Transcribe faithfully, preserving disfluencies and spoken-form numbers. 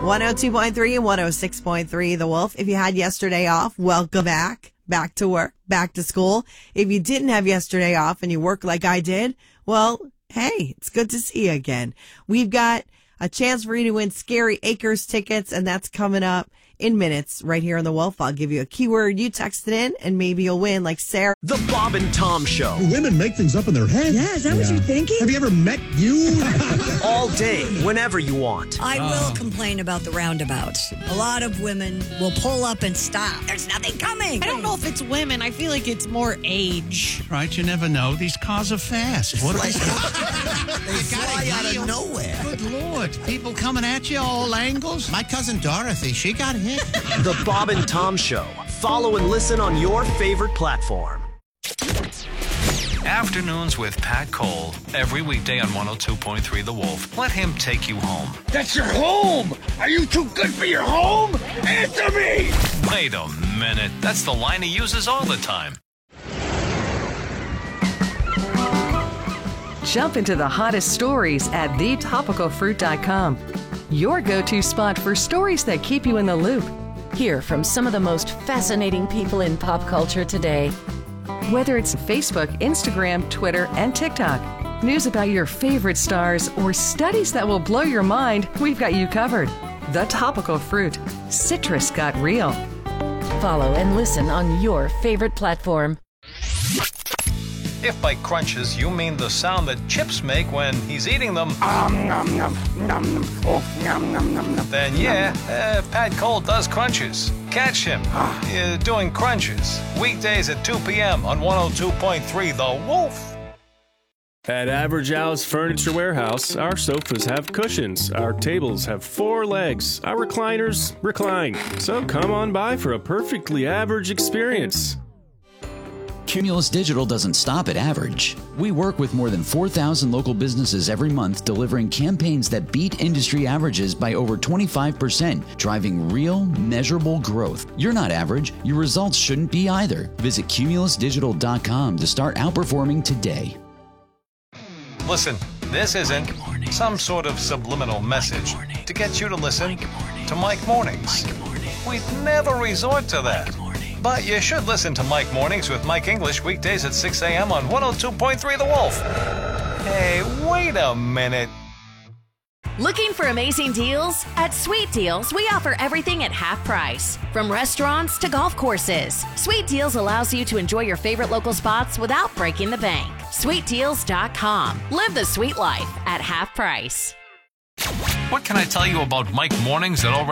one oh two point three and one oh six point three The Wolf. If you had yesterday off, welcome back. Back to work, back to school. If you didn't have yesterday off and you work like I did, well, hey, it's good to see you again. We've got a chance for you to win Scary Acres tickets, and that's coming up in minutes right here on The Wolf. I'll give you a keyword. You text it in, and maybe you'll win like Sarah. The Bob and Tom Show. Women make things up in their head. Yeah, is that yeah. what you're thinking? Have you ever met you? All day, whenever you want. I will oh. complain about the roundabouts. A lot of women will pull up and stop. There's nothing coming. I don't know if it's women. I feel like it's more age. Right, you never know. These cars are fast. What like, they fly out of nowhere. Good Lord. People coming at you all angles. My cousin Dorothy, she got hit. The Bob and Tom Show. Follow and listen on your favorite platform. Afternoons with Pat Cole. Every weekday on one oh two point three The Wolf. Let him take you home. That's your home! Are you too good for your home? Answer me! Wait a minute. That's the line he uses all the time. Jump into the hottest stories at the topical fruit dot com. Your go-to spot for stories that keep you in the loop. Hear from some of the most fascinating people in pop culture today. Whether it's Facebook, Instagram, Twitter, and TikTok, news about your favorite stars, or studies that will blow your mind, we've got you covered. The Topical Fruit. Citrus got real. Follow and listen on your favorite platform. If by crunches you mean the sound that chips make when he's eating them, um, nom, nom, nom, nom. Oh, nom, nom, nom, nom. then yeah, uh, Pat Cole does crunches. Catch him uh, doing crunches weekdays at two p.m. on one oh two point three The Wolf. At Average Al's Furniture Warehouse, our sofas have cushions, our tables have four legs, our recliners recline. So come on by for a perfectly average experience. Cumulus Digital doesn't stop at average. We work with more than four thousand local businesses every month, delivering campaigns that beat industry averages by over twenty-five percent, driving real, measurable growth. You're not average. Your results shouldn't be either. Visit cumulus digital dot com to start outperforming today. Listen, this isn't some sort of subliminal message to get you to listen to Mike Mornings. We'd never resort to that. But you should listen to Mike Mornings with Mike English weekdays at six a.m. on one oh two point three The Wolf. Hey, wait a minute. Looking for amazing deals? At Sweet Deals, we offer everything at half price. From restaurants to golf courses, Sweet Deals allows you to enjoy your favorite local spots without breaking the bank. sweet deals dot com. Live the sweet life at half price. What can I tell you about Mike Mornings that already